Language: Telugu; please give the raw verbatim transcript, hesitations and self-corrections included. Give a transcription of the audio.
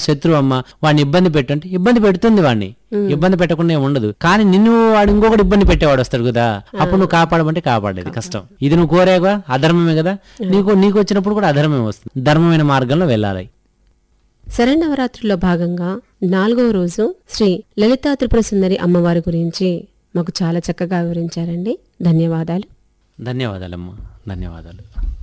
శత్రువు అమ్మ, వాడిని ఇబ్బంది పెట్టంటే ఇబ్బంది పెడుతుంది, వాడిని ఇబ్బంది పెట్టకుండా ఉండదు. కానీ నిన్ను వాడు ఇంకొకటి ఇబ్బంది పెట్టేవాడు వస్తాడు కదా, అప్పుడు నువ్వు కాపాడమంటే కాపాడేది కష్టం. ఇది నువ్వు కోరేగా అధర్మమే కదా, నీకు నీకు వచ్చినప్పుడు కూడా అధర్మమే వస్తుంది. ధర్మమైన మార్గంలో వెళ్ళాలి. శరన్నవరాత్రుల్లో భాగంగా నాలుగవ రోజు శ్రీ లలితా త్రిపుర సుందరి అమ్మవారి గురించి మాకు చాలా చక్కగా వివరించారండి. ధన్యవాదాలు. ధన్యవాదాలమ్మా, ధన్యవాదాలు.